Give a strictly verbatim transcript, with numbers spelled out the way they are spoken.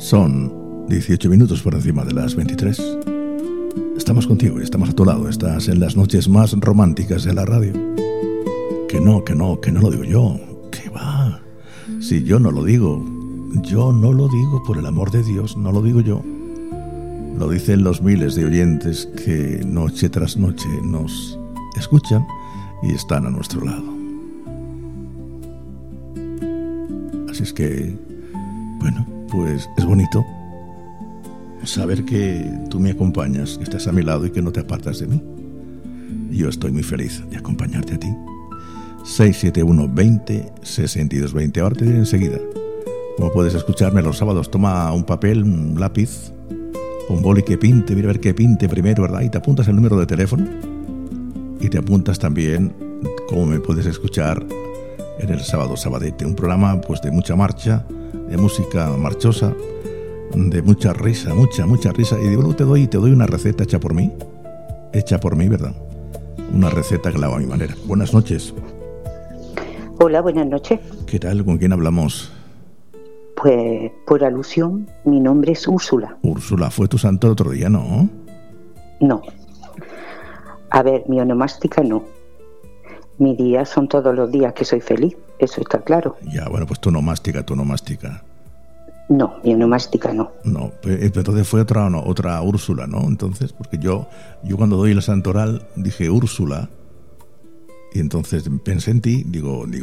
Son dieciocho minutos por encima de las veintitrés. Estamos contigo y estamos a tu lado. Estás en las noches más románticas de la radio. Que no, que no, que no lo digo yo. Que va. Si yo no lo digo, yo no lo digo, por el amor de Dios, no lo digo yo. Lo dicen los miles de oyentes que noche tras noche nos escuchan y están a nuestro lado. Así es que, bueno, pues es bonito saber que tú me acompañas, que estás a mi lado y que no te apartas de mí. Yo estoy muy feliz de acompañarte a ti. seis siete uno veinte sesenta y dos veinte. Ahora te diré enseguida. Como puedes escucharme los sábados, toma un papel, un lápiz, un boli que pinte, mira a ver qué pinte primero, ¿verdad? Y te apuntas el número de teléfono y te apuntas también cómo me puedes escuchar en el Sábado Sabadete, un programa pues de mucha marcha, de música marchosa, de mucha risa, mucha, mucha risa. Y luego te doy, te doy una receta hecha por mí, hecha por mí, ¿verdad? Una receta que la hago a mi manera. Buenas noches. Hola, buenas noches. ¿Qué tal? ¿Con quién hablamos? Pues, por alusión, mi nombre es Úrsula. Úrsula, fue tu santo el otro día, ¿no? No. A ver, mi onomástica no. Mis días son todos los días que soy feliz, eso está claro. Ya, bueno, pues tu onomástica, tu onomástica. No, mi onomástica no. No, pero entonces fue otra, no, otra Úrsula, ¿no? Entonces, porque yo, yo cuando doy el santoral dije Úrsula y entonces pensé en ti, digo, digo